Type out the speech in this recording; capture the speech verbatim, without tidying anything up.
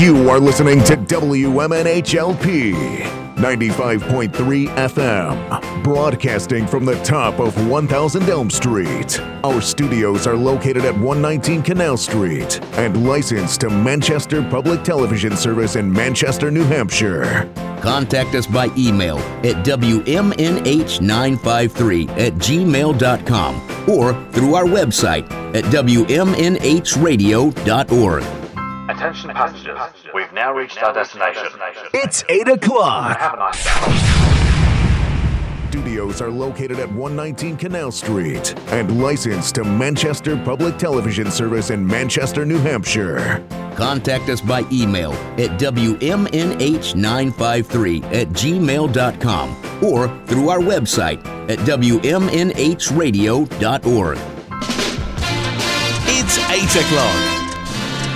You are listening to W M N H L P ninety-five point three F M, broadcasting from the top of one thousand Elm Street. Our studios are located at one nineteen Canal Street and licensed to Manchester Public Television Service in Manchester, New Hampshire. Contact us by email at W M N H nine five three at gmail dot com or through our website at W M N H radio dot org. Attention passengers, we've now reached our destination. It's eight o'clock. Have a nice day. Studios are located at one nineteen Canal Street and licensed to Manchester Public Television Service in Manchester, New Hampshire. Contact us by email at W M N H nine five three at gmail dot com or through our website at W M N H radio dot org. It's eight o'clock.